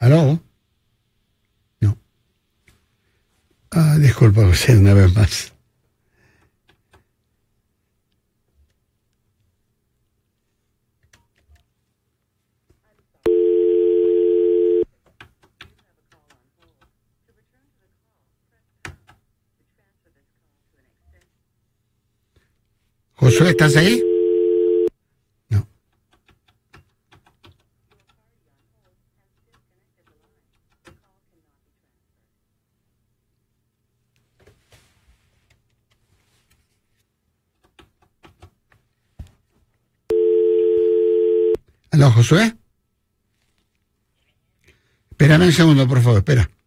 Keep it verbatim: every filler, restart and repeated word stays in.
¿Aló? No. Ah, disculpa, José, una vez más. Josué, ¿estás ahí? No. ¿Aló, Josué? Espérame un segundo, por favor, espera.